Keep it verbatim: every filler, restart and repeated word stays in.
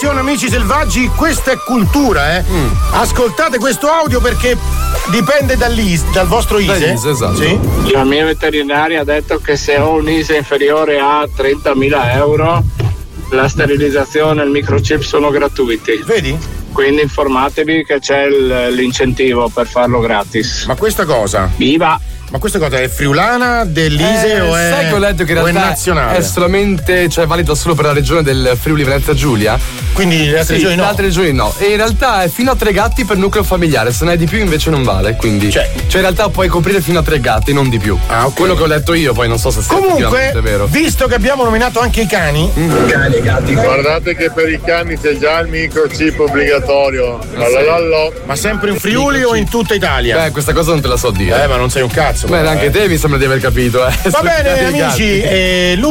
attenzione amici selvaggi, questa è cultura, eh. Mm. Ascoltate questo audio perché dipende dall'I S, dal vostro I S E. I S E, esatto. Sì? La mia veterinaria ha detto che se ho un I S E inferiore a trentamila euro, la sterilizzazione e il microchip sono gratuiti. Vedi? Quindi informatevi che c'è il, l'incentivo per farlo gratis. Ma questa cosa? Viva! Ma questa cosa è friulana dell'I S E eh, o è, sai che ho letto che in o è realtà nazionale? È solamente, cioè valida solo per la regione del Friuli Venezia Giulia. Quindi le altre sì, regioni no? Le altre regioni no. E in realtà è fino a tre gatti per nucleo familiare, se ne hai di più invece non vale. Quindi. Cioè, cioè in realtà puoi coprire fino a tre gatti, non di più. Ah, ok. Quello che ho letto io, poi non so se sia comunque effettivamente vero. Visto che abbiamo nominato anche i cani, mm. cani e gatti. Guardate che per i cani c'è già il microchip obbligatorio. Ma sempre in Friuli o in tutta Italia? Beh, questa cosa non te la so dire. Eh, ma non sei un cazzo. Beh, però, anche eh. te mi sembra di aver capito, eh. Va bene, amici. Eh,